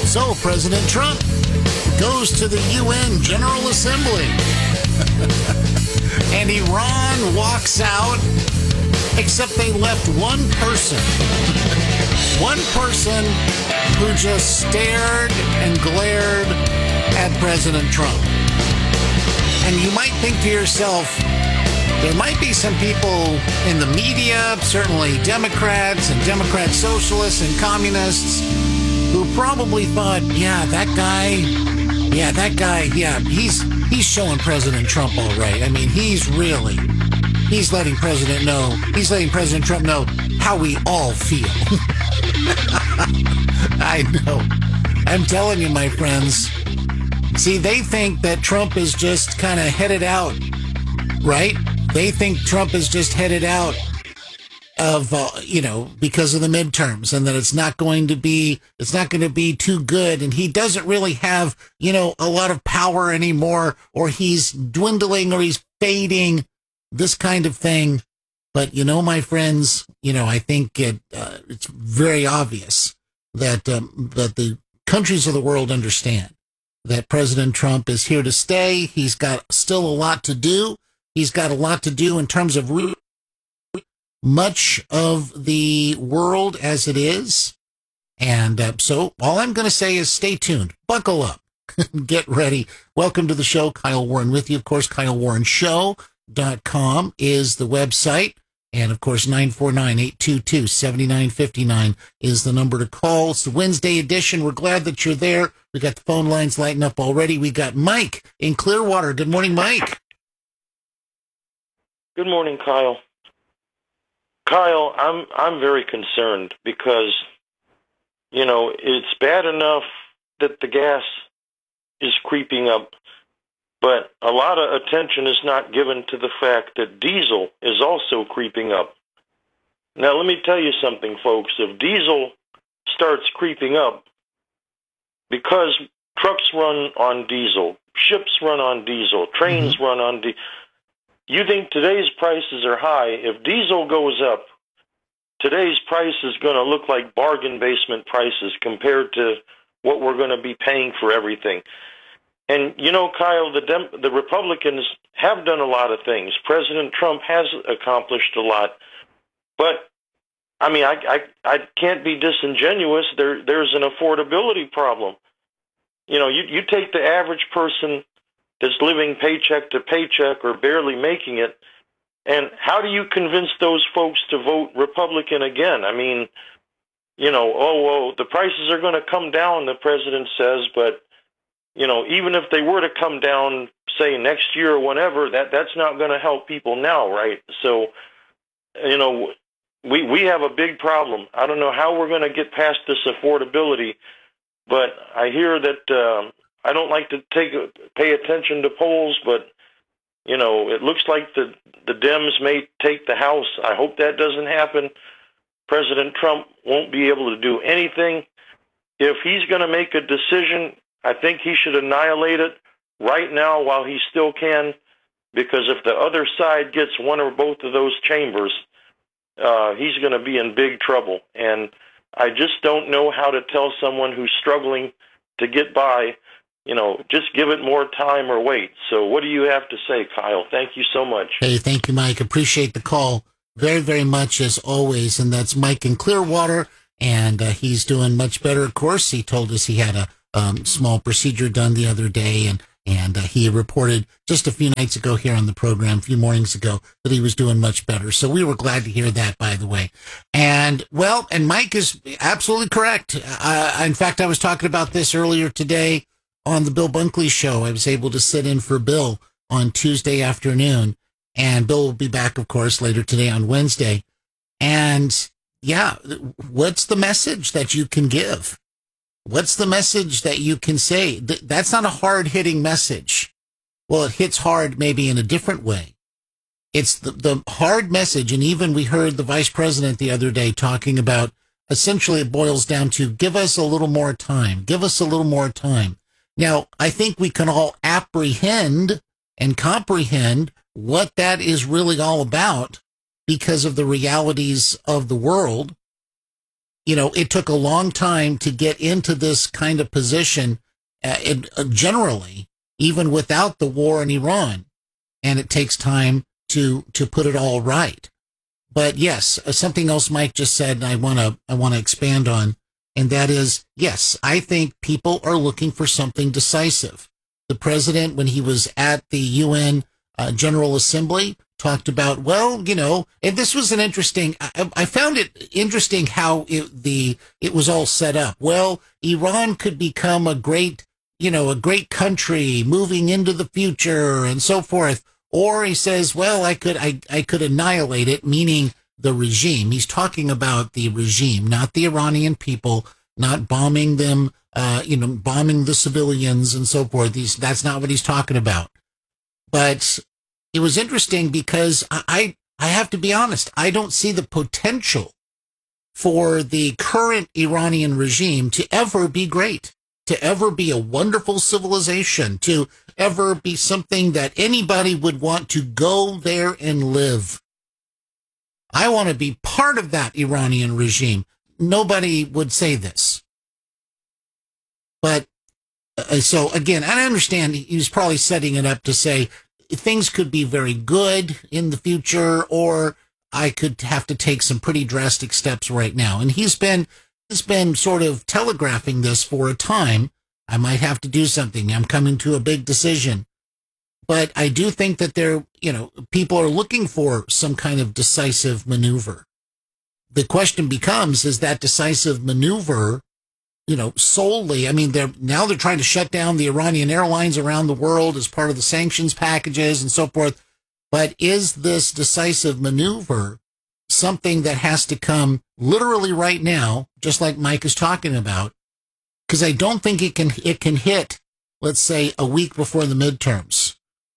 So President Trump goes to the UN General Assembly. And Iran walks out, except they left one person. One person who just stared and glared at President Trump. And you might think to yourself, there might be some people in the media, certainly Democrats and Democrat socialists and communists, who probably thought, that guy, he's showing President Trump all right. I mean, he's letting President Trump know how we all feel. I know. I'm telling you, my friends. See, they think that Trump is just kind of headed out, right? They think Trump is just headed out of, because of the midterms, and that it's not going to be too good. And he doesn't really have, a lot of power anymore, or he's dwindling, or he's fading, this kind of thing. But, my friends, I think it's very obvious that the countries of the world understand that President Trump is here to stay. He's got still a lot to do. He's got a lot to do in terms of much of the world as it is. And so all I'm going to say is stay tuned. Buckle up. Get ready. Welcome to the show. Kyle Warren with you. Of course, KyleWarrenShow.com is the website. And, of course, 949-822-7959 is the number to call. It's the Wednesday edition. We're glad that you're there. We got the phone lines lighting up already. We got Mike in Clearwater. Good morning, Mike. Good morning, Kyle. Kyle, I'm very concerned because, it's bad enough that the gas is creeping up, but a lot of attention is not given to the fact that diesel is also creeping up. Now, let me tell you something, folks. If diesel starts creeping up, because trucks run on diesel, ships run on diesel, trains run on diesel, you think today's prices are high. If diesel goes up, today's price is going to look like bargain basement prices compared to what we're going to be paying for everything. And, Kyle, the Republicans have done a lot of things. President Trump has accomplished a lot. But, I can't be disingenuous. There's an affordability problem. You take the average person that's living paycheck to paycheck or barely making it, and how do you convince those folks to vote Republican again? The prices are going to come down, the president says, but even if they were to come down, say, next year or whenever, that's not going to help people now, right? So, we have a big problem. I don't know how we're going to get past this affordability, but I hear that I don't like to pay attention to polls, but, it looks like the Dems may take the House. I hope that doesn't happen. President Trump won't be able to do anything. If he's going to make a decision, I think he should annihilate it right now while he still can, because if the other side gets one or both of those chambers, he's going to be in big trouble. And I just don't know how to tell someone who's struggling to get by, just give it more time or wait. So what do you have to say, Kyle? Thank you so much. Hey, thank you, Mike. Appreciate the call very, very much, as always. And that's Mike in Clearwater, and he's doing much better, of course. He told us he had a small procedure done the other day, and he reported just a few nights ago here on the program, a few mornings ago, that he was doing much better. So we were glad to hear that, by the way. And Mike is absolutely correct. In fact, I was talking about this earlier today on the Bill Bunkley show. I was able to sit in for Bill on Tuesday afternoon, and Bill will be back, of course, later today on Wednesday. And what's the message that you can give? What's the message that you can say? That's not a hard-hitting message. Well, it hits hard maybe in a different way. It's the hard message, and even we heard the vice president the other day talking about, essentially it boils down to, give us a little more time. Give us a little more time. Now, I think we can all apprehend and comprehend what that is really all about because of the realities of the world. it took a long time to get into this kind of position, generally, even without the war in Iran. And it takes time to put it all right. But yes, something else Mike just said, and I want to expand on, and that is, yes, I think people are looking for something decisive. The president, when he was at the UN General Assembly, talked about, well, and this was an interesting, I found it interesting how it was all set up. Well, Iran could become a great country moving into the future and so forth. Or he says, well, I could annihilate it, meaning the regime. He's talking about the regime, not the Iranian people, not bombing them, bombing the civilians and so forth. That's not what he's talking about. But it was interesting because I have to be honest, I don't see the potential for the current Iranian regime to ever be great, to ever be a wonderful civilization, to ever be something that anybody would want to go there and live. I want to be part of that Iranian regime. Nobody would say this. But so again, I understand he was probably setting it up to say things could be very good in the future, or I could have to take some pretty drastic steps right now. And he's been sort of telegraphing this for a time. I might have to do something. I'm coming to a big decision. But I do think that people are looking for some kind of decisive maneuver. The question becomes, is that decisive maneuver, solely, they're trying to shut down the Iranian airlines around the world as part of the sanctions packages and so forth. But is this decisive maneuver something that has to come literally right now, just like Mike is talking about? Because I don't think it can hit, let's say, a week before the midterms,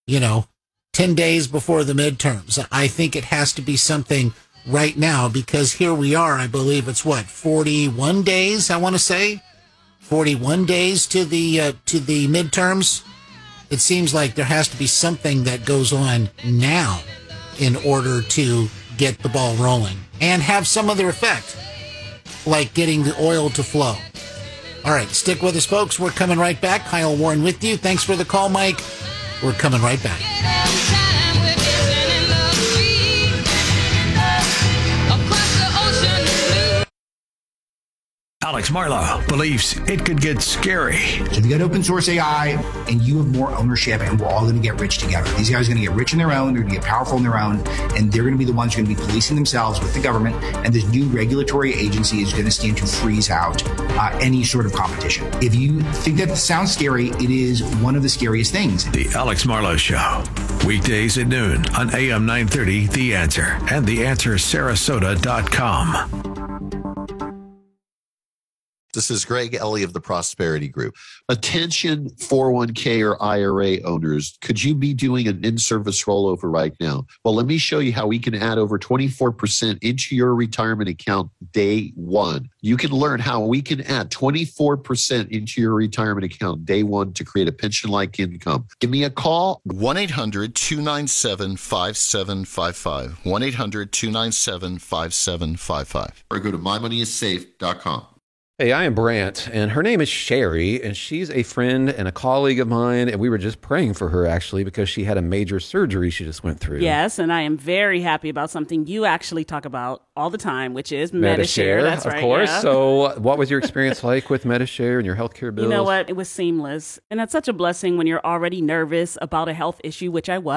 10 days before the midterms. I think it has to be something right now, because here we are, I believe it's 41 days, I want to say, 41 days to the midterms. It seems like there has to be something that goes on now in order to get the ball rolling and have some other effect, like getting the oil to flow. All right, stick with us, folks. We're coming right back. Kyle Warren with you. Thanks for the call, Mike. We're coming right back. Alex Marlow believes it could get scary. So if you got open source AI and you have more ownership, and we're all going to get rich together. These guys are going to get rich in their own, they're going to get powerful in their own, and they're going to be the ones who are going to be policing themselves with the government, and this new regulatory agency is going to stand to freeze out any sort of competition. If you think that sounds scary, it is one of the scariest things. The Alex Marlow Show, weekdays at noon on AM 930, The Answer, and TheAnswerSarasota.com. This is Greg Ellie of the Prosperity Group. Attention 401k or IRA owners, could you be doing an in-service rollover right now? Well, let me show you how we can add over 24% into your retirement account day one. You can learn how we can add 24% into your retirement account day one to create a pension-like income. Give me a call. 1-800-297-5755. 1-800-297-5755. Or go to mymoneyissafe.com. Hey, I am Brant, and her name is Sherry, and she's a friend and a colleague of mine, and we were just praying for her, actually, because she had a major surgery she just went through. Yes, and I am very happy about something you actually talk about all the time, which is Medi-Share. That's right, of course. Yeah. So what was your experience like with Medi-Share and your healthcare bills? You know what? It was seamless, and it's such a blessing when you're already nervous about a health issue, which I was.